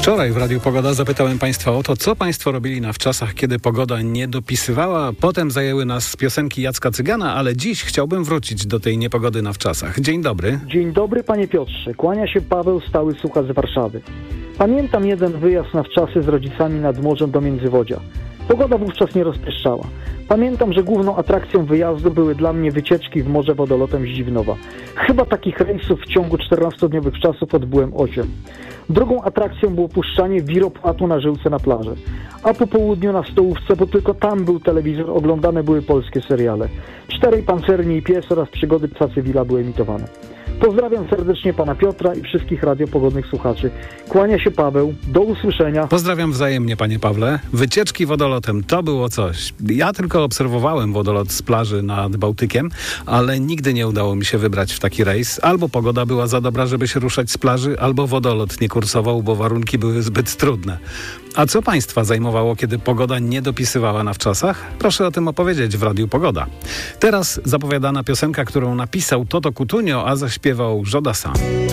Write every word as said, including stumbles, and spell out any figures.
Wczoraj w Radiu Pogoda zapytałem Państwa o to, co Państwo robili na wczasach, kiedy pogoda nie dopisywała. Potem zajęły nas piosenki Jacka Cygana, ale dziś chciałbym wrócić do tej niepogody na wczasach. Dzień dobry. Dzień dobry, panie Piotrze. Kłania się Paweł, stały słuchacz z Warszawy. Pamiętam jeden wyjazd na wczasy z rodzicami nad morzem do Międzywodzia. Pogoda wówczas nie rozpieszczała. Pamiętam, że główną atrakcją wyjazdu były dla mnie wycieczki w morze wodolotem z Dziwnowa. Chyba takich rejsów w ciągu czternastodniowych czasów odbyłem osiem. Drugą atrakcją było puszczanie wiropłatu na żyłce na plaży. A po południu na stołówce, bo tylko tam był telewizor, oglądane były polskie seriale. Czterej pancerni i pies oraz przygody psa cywila były emitowane. Pozdrawiam serdecznie pana Piotra i wszystkich radiopogodnych słuchaczy. Kłania się Paweł. Do usłyszenia. Pozdrawiam wzajemnie, panie Pawle. Wycieczki wodolotem to było coś. Ja tylko obserwowałem wodolot z plaży nad Bałtykiem, ale nigdy nie udało mi się wybrać w taki rejs. Albo pogoda była za dobra, żeby się ruszać z plaży, albo wodolot nie kursował, bo warunki były zbyt trudne. A co państwa zajmowało, kiedy pogoda nie dopisywała na wczasach? Proszę o tym opowiedzieć w Radiu Pogoda. Teraz zapowiadana piosenka, którą napisał Toto Cutugno, a zaśpiewał Jodassin.